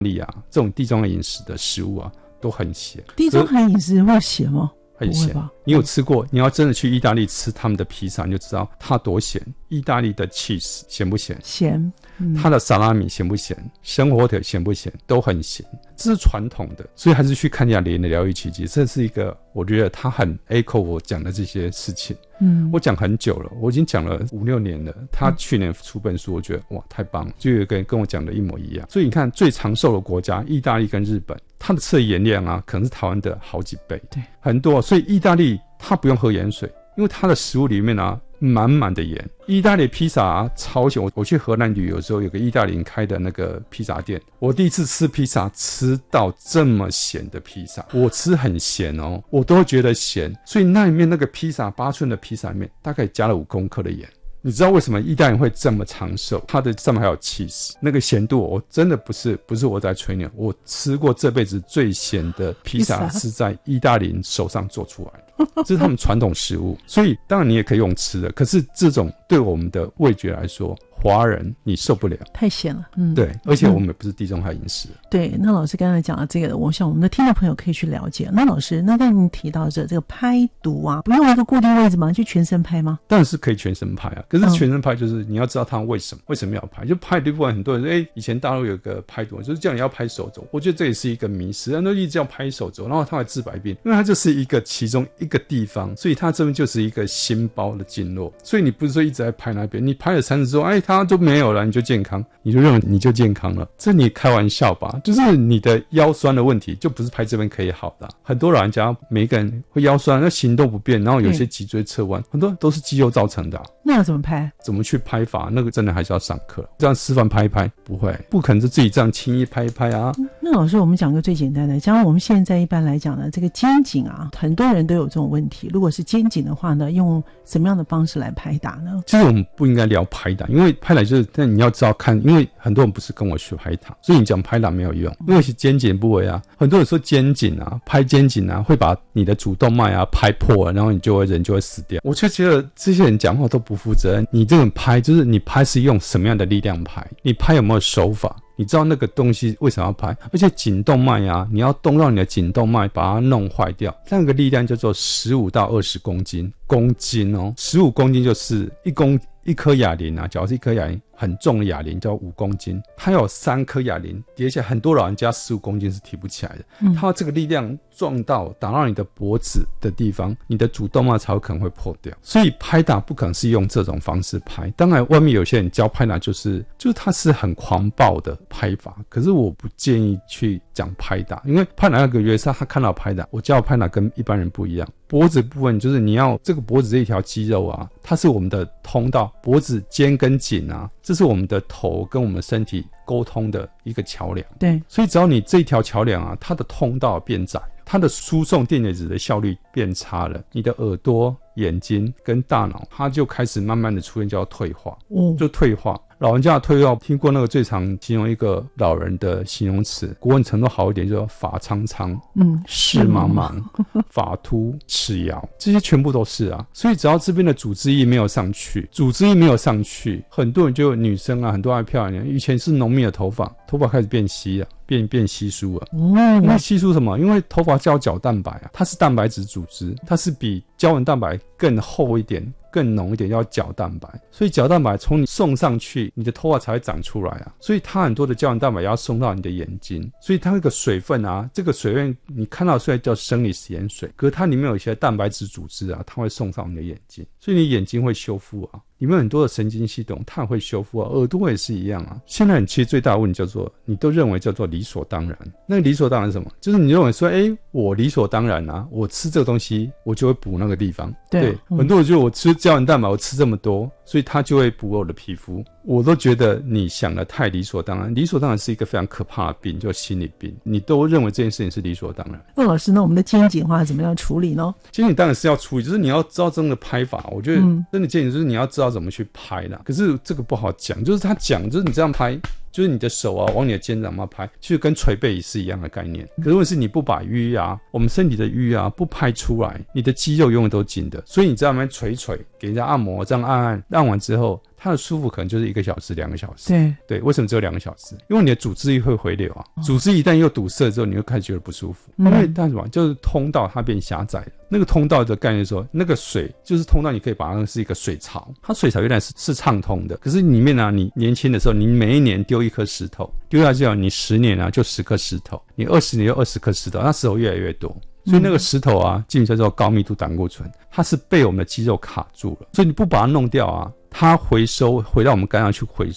利啊这种地中海饮食的食物啊都很咸。 地中海饮食会咸吗？ 很咸。你有吃过？你要真的去意大利吃他们的披萨，你就知道它多咸。意大利的 cheese 咸不咸？ 咸。 它的萨拉米咸不咸？生火腿咸不咸？都很咸。这是传统的，所以还是去看雅莲的疗愈奇迹。这是一个我觉得他很 echo 我讲的这些事情。我讲很久了，我已经讲了5-6年了。他去年出本书，我觉得哇太棒了，就有一个人跟我讲的一模一样。所以你看，最长寿的国家意大利跟日本，它的吃的盐量啊，可能是台湾的好几倍，对，很多。所以意大利它不用喝盐水，因为它的食物里面啊满满的盐。意大利披萨啊超咸。我去荷兰旅游的时候，有个意大利人开的那个披萨店，我第一次吃披萨吃到这么咸的披萨。我吃很咸哦，我都觉得咸。所以那里面那个披萨8寸的披萨里面大概加了5公克的盐。你知道为什么意大利人会这么长寿？它的上面还有 cheese， 那个咸度我真的不是我在吹牛，我吃过这辈子最咸的披萨是在意大利人手上做出来的，这是他们传统食物。所以当然你也可以用吃的，可是这种对我们的味觉来说，华人你受不了， 太咸了。 对，而且我们也不是地中海饮食。 对，那老师刚才讲的这个，我想我们的听众朋友可以去了解。那老师，那刚才你提到这个拍毒啊，不用一个固定位置吗？就全身拍吗？ 当然是可以全身拍啊，可是全身拍就是你要知道它为什么要拍。就拍的部分，很多人说，以前大陆有个拍毒，就是叫你要拍手肘，我觉得这也是一个迷思，人都一直要拍手肘，然后它会治百病，因为它就是一个其中一个地方，所以它这边就是一个心包的经络，所以你不是说一直在拍那边，你拍了3次之后，它就没有了，你就健康，你就认为你就健康了，这你开玩笑吧？就是你的腰酸的问题，就不是拍这边可以好的。很多老人家每个人会腰酸，那行动不便，然后有些脊椎侧弯，很多都是肌肉造成的。 那要怎么拍？ 怎么去拍法？那个真的还是要上课。这样示范拍一拍，不可能是自己这样轻易拍一拍啊。 那老师，我们讲个最简单的，假如我们现在一般来讲呢，这个肩颈啊，很多人都有这种问题。如果是肩颈的话呢，用什么样的方式来拍打呢？ 其实我们不应该聊拍打，因为拍打就是，但你要知道看，因为很多人不是跟我学拍打，所以你讲拍打没有用。因为是肩颈部位啊，很多人说肩颈啊，拍肩颈啊，会把你的主动脉啊拍破了，然后人就会死掉。我就觉得这些人讲话都不负责任。你这种拍，就是你拍是用什么样的力量拍？你拍有没有手法？你知道那个东西为什么要拍？而且颈动脉啊，你要动到你的颈动脉，把它弄坏掉，那个力量叫做15到20公斤哦，15公斤就是一颗哑铃啊，假如是一颗哑铃很重的哑铃叫5公斤，它有3颗哑铃叠起来，很多老人家15公斤是提不起来的。它要这个力量撞到打到你的脖子的地方，你的主动脉才有可能会破掉。所以拍打不可能是用这种方式拍。当然外面有些人教拍打就是它是很狂暴的拍法，可是我不建议去讲拍打，因为拍打那个约是他看到拍打，我教拍打跟一般人不一样。脖子部分就是你要这个脖子这一条肌肉啊，它是我们的通道，脖子、肩跟颈啊，这是我们的头跟我们身体沟通的一个桥梁。对，所以只要你这条桥梁啊，它的通道变窄，它的输送电解质的效率变差了，你的耳朵、眼睛跟大脑，它就开始慢慢的出现叫退化，就退化。老人家的退化，听过那个最常形容一个老人的形容词，国文程度好一点，就发苍苍，视茫茫，发秃，齿摇，这些全部都是啊。所以只要这边的组织液没有上去，很多人就女生啊，很多爱漂亮，以前是浓密的头发开始变稀啊。变稀疏了。因为稀疏什么？因为头发叫角蛋白啊，它是蛋白质组织，它是比胶原蛋白更厚一点、更浓一点，叫角蛋白。所以角蛋白从你送上去，你的头发才会长出来啊。所以它很多的胶原蛋白要送到你的眼睛，所以它那个水分啊，这个水分你看到虽然叫生理食盐水，可是它里面有一些蛋白质组织啊，它会送上你的眼睛，所以你眼睛会修复啊。里面很多的神经系统它会修复啊，耳朵也是一样啊。现在你其实最大的问题叫做你都认为叫做理所当然。那个理所当然是什么？就是你认为说我理所当然啊，我吃这个东西我就会补那个地方。对，很多人觉得我吃胶原蛋白我吃这么多，所以它就会补我的皮肤。我都觉得你想的太理所当然。理所当然是一个非常可怕的病，就是心理病。你都认为这件事情是理所当然。 那老师，那我们的肩颈的话怎么样处理呢？ 肩颈当然是要处理，就是你要知道真的拍法。我觉得真的肩颈就是你要知道怎么去拍啦。可是这个不好讲，就是他讲就是你这样拍，就是你的手啊往你的肩膀上拍，其实跟捶背也是一样的概念。可是如果是你不把淤啊，我们身体的淤啊不拍出来，你的肌肉永远都紧的，所以你在那边捶给人家按摩，这样按完之后它的舒服可能就是1个小时、2个小时。 对， 为什么只有2个小时？因为你的组织液会回流啊，组织一旦又堵塞之后，你就开始觉得不舒服。因为它什么？就是通道它变狭窄了。那个通道的概念说，那个水就是通道，你可以把它是一个水槽，它水槽原来是畅通的，可是里面呢，你年轻的时候，你每一年丢1颗石头，丢下去啊，你10年啊就10颗石头，你20年就20颗石头，那石头越来越多。所以那个石头啊，基本叫做高密度胆固醇，它是被我们的肌肉卡住了，所以你不把它弄掉啊，它回到我们肝脏去回